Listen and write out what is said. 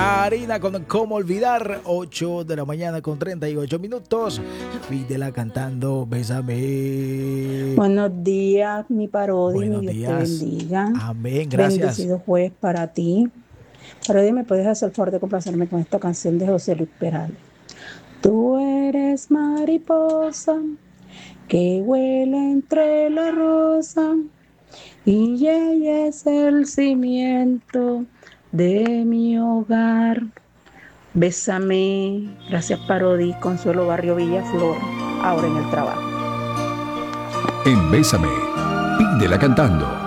Karina con Cómo Olvidar, 8 de la mañana con 38 minutos. Pídela cantando Bésame. Buenos días, mi Parodi, mi Buenos Dios te días. bendiga. Amén, gracias. Bendecido jueves para ti. Parodi, ¿me puedes hacer el favor de complacerme con esta canción de José Luis Perales? Tú eres mariposa que vuela entre la rosa y ella es el cimiento de mi hogar. Bésame. Gracias, Parodi. Consuelo Barrio Villaflor, ahora en el trabajo. En Bésame, pídela cantando.